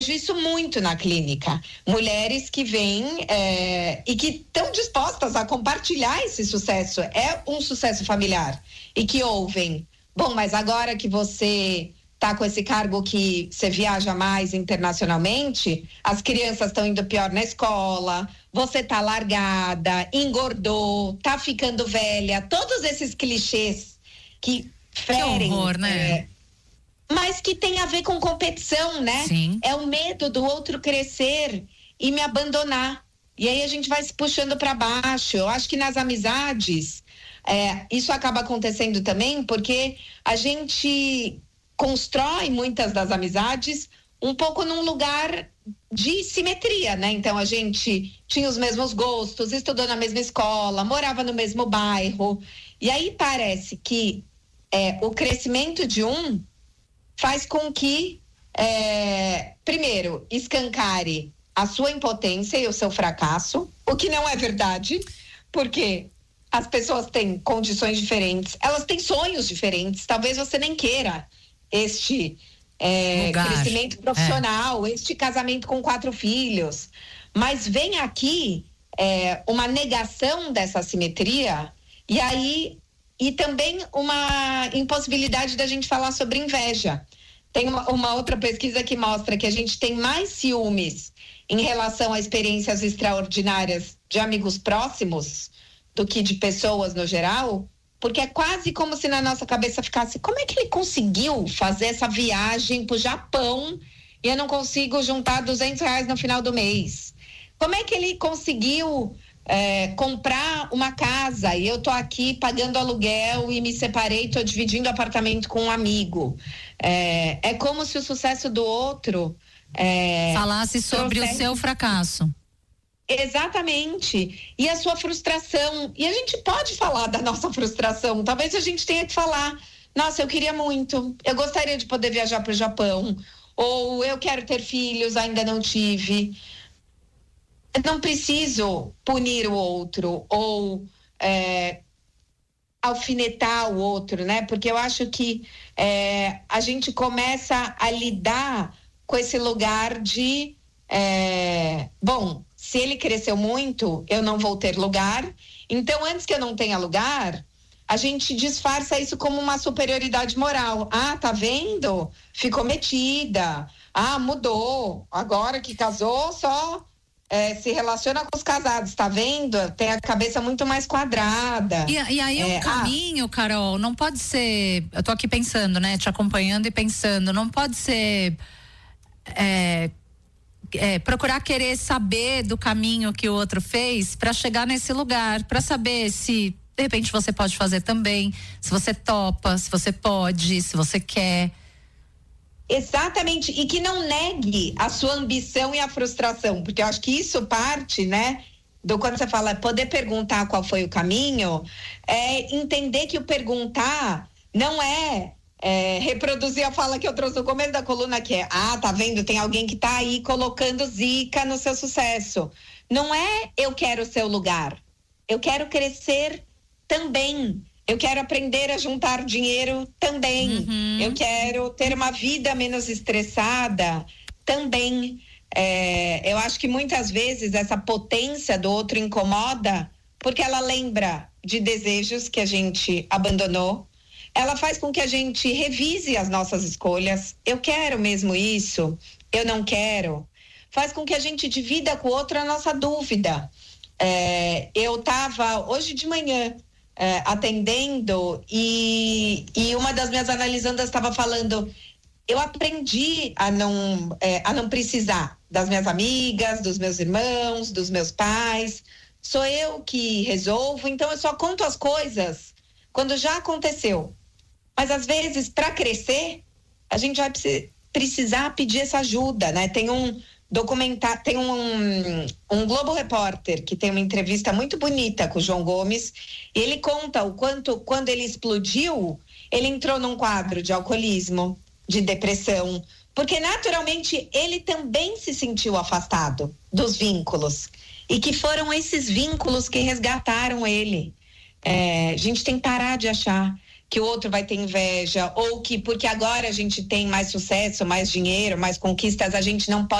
isso muito na clínica. Mulheres que vêm e que estão dispostas a compartilhar esse sucesso. É um sucesso familiar. E que ouvem, bom, mas agora que você tá com esse cargo que você viaja mais internacionalmente, as crianças estão indo pior na escola, você tá largada, engordou, tá ficando velha, todos esses clichês que ferem. Que horror, né? Mas que tem a ver com competição, né? Sim. É o medo do outro crescer e me abandonar. E aí a gente vai se puxando para baixo. Eu acho que nas amizades, isso acaba acontecendo também porque a gente constrói muitas das amizades um pouco num lugar de simetria, né? Então a gente tinha os mesmos gostos, estudou na mesma escola, morava no mesmo bairro. E aí parece que o crescimento de um faz com que, primeiro, escancare a sua impotência e o seu fracasso, o que não é verdade, porque as pessoas têm condições diferentes, elas têm sonhos diferentes, talvez você nem queira este crescimento profissional, este casamento com 4 filhos, mas vem aqui uma negação dessa simetria e também uma impossibilidade da gente falar sobre inveja. Tem uma outra pesquisa que mostra que a gente tem mais ciúmes em relação a experiências extraordinárias de amigos próximos do que de pessoas no geral, porque é quase como se na nossa cabeça ficasse, como é que ele conseguiu fazer essa viagem pro Japão e eu não consigo juntar R$200 no final do mês? Como é que ele conseguiu comprar uma casa e eu tô aqui pagando aluguel e me separei, tô dividindo apartamento com um amigo? É como se o sucesso do outro falasse sobre o seu fracasso. Exatamente. E a sua frustração. E a gente pode falar da nossa frustração. Talvez a gente tenha que falar, nossa, eu queria muito, eu gostaria de poder viajar para o Japão, ou eu quero ter filhos, ainda não tive. Eu não preciso punir o outro ou alfinetar o outro, né? Porque eu acho que a gente começa a lidar com esse lugar de bom, se ele cresceu muito, eu não vou ter lugar. Então, antes que eu não tenha lugar, a gente disfarça isso como uma superioridade moral. Ah, tá vendo? Ficou metida. Ah, mudou. Agora que casou, só se relaciona com os casados, tá vendo? Tem a cabeça muito mais quadrada. E aí o caminho, Carol, não pode ser... Eu tô aqui pensando, né? Te acompanhando e pensando. Não pode ser... procurar querer saber do caminho que o outro fez para chegar nesse lugar, para saber se de repente você pode fazer também, se você topa, se você pode, se você quer. Exatamente, e que não negue a sua ambição e a frustração, porque eu acho que isso parte, né, do quando você fala poder perguntar qual foi o caminho, entender que o perguntar não reproduzir a fala que eu trouxe no começo da coluna, que tá vendo, tem alguém que tá aí colocando zica no seu sucesso. Não eu quero o seu lugar, eu quero crescer também, eu quero aprender a juntar dinheiro também, eu quero ter uma vida menos estressada também. Eu acho que muitas vezes essa potência do outro incomoda porque ela lembra de desejos que a gente abandonou. Ela faz com que a gente revise as nossas escolhas. Eu quero mesmo isso? Eu não quero? Faz com que a gente divida com o outro a nossa dúvida. Eu estava hoje de manhã atendendo e uma das minhas analisandas estava falando, eu aprendi a não precisar das minhas amigas, dos meus irmãos, dos meus pais. Sou eu que resolvo, então eu só conto as coisas quando já aconteceu. Mas às vezes, para crescer, a gente vai precisar pedir essa ajuda, né? Tem um documentário, tem um Globo Repórter que tem uma entrevista muito bonita com o João Gomes, e ele conta o quanto, quando ele explodiu, ele entrou num quadro de alcoolismo, de depressão, porque naturalmente ele também se sentiu afastado dos vínculos, e que foram esses vínculos que resgataram ele. A gente tem que parar de achar que o outro vai ter inveja, ou que porque agora a gente tem mais sucesso, mais dinheiro, mais conquistas, a gente não pode